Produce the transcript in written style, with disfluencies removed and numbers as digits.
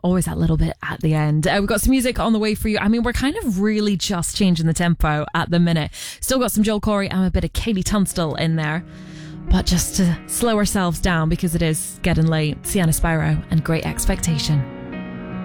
Always that little bit at the end. We've got some music on the way for you. I mean, we're kind of really just changing the tempo at the minute. Still got some Joel Corey and a bit of Katie Tunstall in there. But just to slow ourselves down because it is getting late, Sienna Sparrow and Great Expectation.